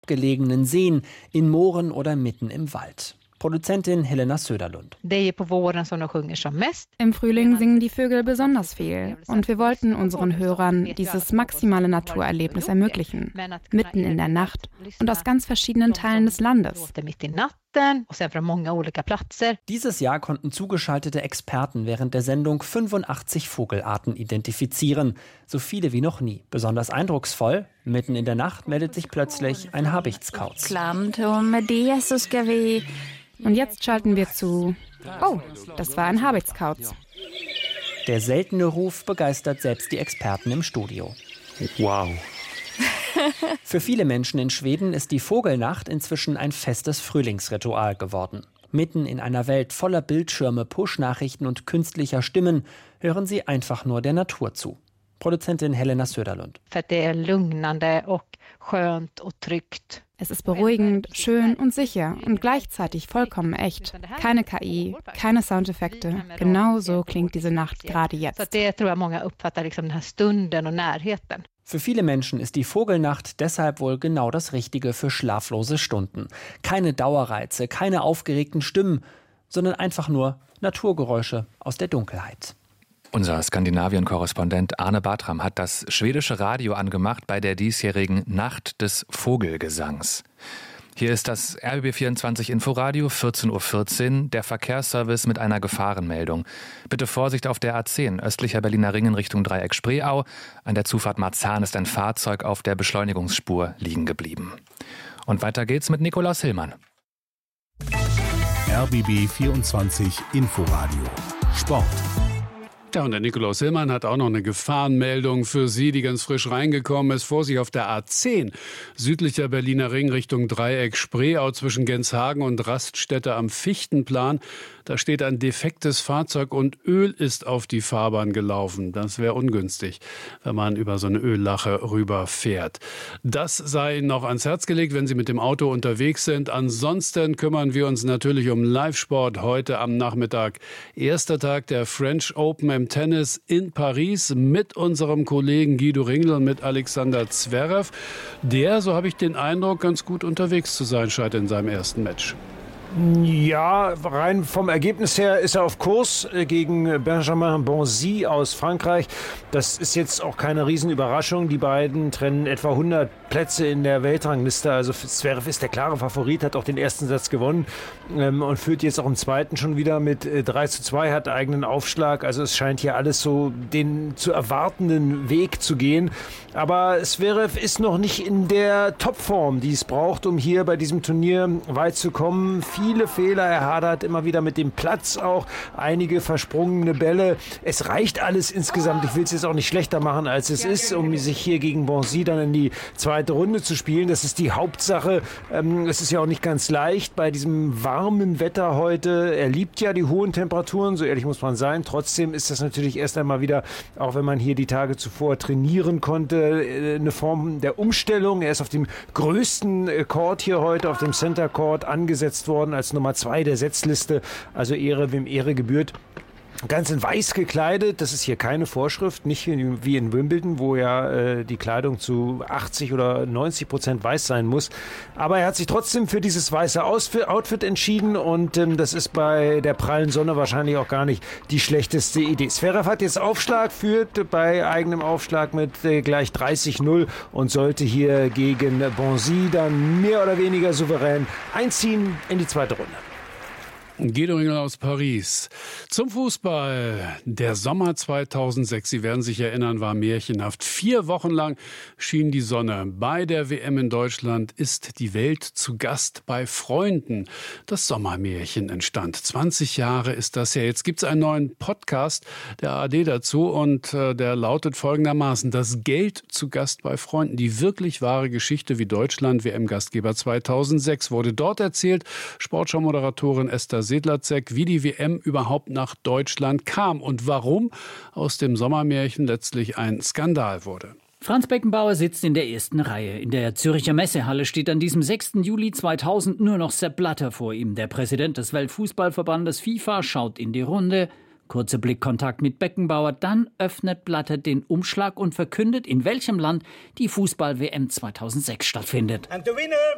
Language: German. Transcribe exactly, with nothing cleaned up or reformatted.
gelegenen Seen, in Mooren oder mitten im Wald. Produzentin Helena Söderlund. Im Frühling singen die Vögel besonders viel und wir wollten unseren Hörern dieses maximale Naturerlebnis ermöglichen, mitten in der Nacht und aus ganz verschiedenen Teilen des Landes. Dieses Jahr konnten zugeschaltete Experten während der Sendung fünfundachtzig Vogelarten identifizieren, so viele wie noch nie. Besonders eindrucksvoll, mitten in der Nacht meldet sich plötzlich ein Habichtskauz. Und jetzt schalten wir zu. Oh, das war ein Habichtskauz. Der seltene Ruf begeistert selbst die Experten im Studio. Wow. Für viele Menschen in Schweden ist die Vogelnacht inzwischen ein festes Frühlingsritual geworden. Mitten in einer Welt voller Bildschirme, Push-Nachrichten und künstlicher Stimmen hören sie einfach nur der Natur zu. Produzentin Helena Söderlund. Es ist beruhigend, schön und sicher und gleichzeitig vollkommen echt. Keine K I, keine Soundeffekte. Genau so klingt diese Nacht gerade jetzt. Für viele Menschen ist die Vogelnacht deshalb wohl genau das Richtige für schlaflose Stunden. Keine Dauerreize, keine aufgeregten Stimmen, sondern einfach nur Naturgeräusche aus der Dunkelheit. Unser Skandinavien-Korrespondent Arne Bartram hat das schwedische Radio angemacht bei der diesjährigen Nacht des Vogelgesangs. Hier ist das R B B vierundzwanzig Inforadio, vierzehn Uhr vierzehn, der Verkehrsservice mit einer Gefahrenmeldung. Bitte Vorsicht auf der A zehn, östlicher Berliner Ring in Richtung Dreieck Spreeau. An der Zufahrt Marzahn ist ein Fahrzeug auf der Beschleunigungsspur liegen geblieben. Und weiter geht's mit Nikolaus Hillmann. R B B vierundzwanzig Inforadio Sport. Ja, und der Nikolaus Hillmann hat auch noch eine Gefahrenmeldung für Sie, die ganz frisch reingekommen ist. Vorsicht auf der A zehn, südlicher Berliner Ring Richtung Dreieck Spreeau zwischen Genshagen und Raststätte am Fichtenplan. Da steht ein defektes Fahrzeug und Öl ist auf die Fahrbahn gelaufen. Das wäre ungünstig, wenn man über so eine Öllache rüberfährt. Das sei noch ans Herz gelegt, wenn Sie mit dem Auto unterwegs sind. Ansonsten kümmern wir uns natürlich um Live-Sport heute am Nachmittag. Erster Tag der French Open im Tennis in Paris mit unserem Kollegen Guido Ringel und mit Alexander Zverev. Der, so habe ich den Eindruck, ganz gut unterwegs zu sein scheint in seinem ersten Match. Ja, rein vom Ergebnis her ist er auf Kurs gegen Benjamin Bonzi aus Frankreich. Das ist jetzt auch keine Riesenüberraschung. Die beiden trennen etwa hundert Plätze in der Weltrangliste. Also Zverev ist der klare Favorit, hat auch den ersten Satz gewonnen ähm, und führt jetzt auch im zweiten schon wieder mit äh, drei zu zwei, hat eigenen Aufschlag. Also es scheint hier alles so den zu erwartenden Weg zu gehen. Aber Zverev ist noch nicht in der Topform, die es braucht, um hier bei diesem Turnier weit zu kommen. Viele Fehler, er hadert immer wieder mit dem Platz auch, einige versprungene Bälle. Es reicht alles insgesamt, ich will es jetzt auch nicht schlechter machen, als es ist, um sich hier gegen Bonzi dann in die zweite Runde zu spielen. Das ist die Hauptsache. Ähm, es ist ja auch nicht ganz leicht bei diesem warmen Wetter heute. Er liebt ja die hohen Temperaturen, so ehrlich muss man sein. Trotzdem ist das natürlich erst einmal wieder, auch wenn man hier die Tage zuvor trainieren konnte, eine Form der Umstellung. Er ist auf dem größten Court hier heute, auf dem Center Court angesetzt worden als Nummer zwei der Setzliste. Also Ehre, wem Ehre gebührt. Ganz in weiß gekleidet, das ist hier keine Vorschrift, nicht wie in Wimbledon, wo ja äh, die Kleidung zu achtzig oder neunzig Prozent weiß sein muss. Aber er hat sich trotzdem für dieses weiße Outfit entschieden und ähm, das ist bei der prallen Sonne wahrscheinlich auch gar nicht die schlechteste Idee. Zverev hat jetzt Aufschlag, führt bei eigenem Aufschlag mit äh, gleich dreißig null und sollte hier gegen Bonzi dann mehr oder weniger souverän einziehen in die zweite Runde. Guido Ringel aus Paris. Zum Fußball. Der Sommer zweitausendsechs, Sie werden sich erinnern, war märchenhaft. Vier Wochen lang schien die Sonne. Bei der W M in Deutschland ist die Welt zu Gast bei Freunden. Das Sommermärchen entstand. zwanzig Jahre ist das her. Jetzt gibt es einen neuen Podcast der A R D dazu und äh, der lautet folgendermaßen: Das Geld zu Gast bei Freunden. Die wirklich wahre Geschichte, wie Deutschland W M-Gastgeber zweitausendsechs wurde. Dort erzählt Sportschau-Moderatorin Esther Sedlacek, wie die W M überhaupt nach Deutschland kam und warum aus dem Sommermärchen letztlich ein Skandal wurde. Franz Beckenbauer sitzt in der ersten Reihe. In der Zürcher Messehalle steht an diesem sechsten Juli zweitausend nur noch Sepp Blatter vor ihm. Der Präsident des Weltfußballverbandes FIFA schaut in die Runde. Kurzer Blickkontakt mit Beckenbauer, dann öffnet Blatter den Umschlag und verkündet, in welchem Land die Fußball-W M zweitausendsechs stattfindet. And the winner